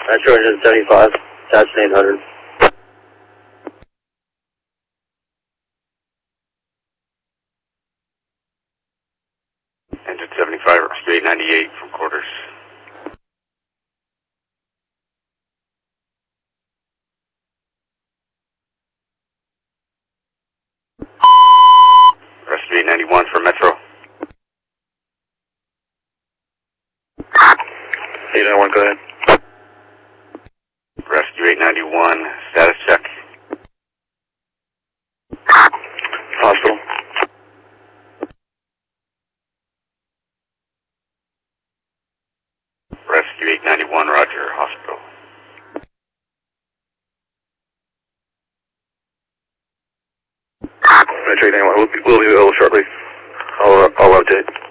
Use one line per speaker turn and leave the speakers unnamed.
275, attached 800.
Engine 75, rescue 898 from quarters. Rescue 891 for Metro.
891, go ahead.
Rescue 891, status check.
Hospital.
Rescue 891, roger, hospital.
Metro 891, we'll be available shortly. I'll update.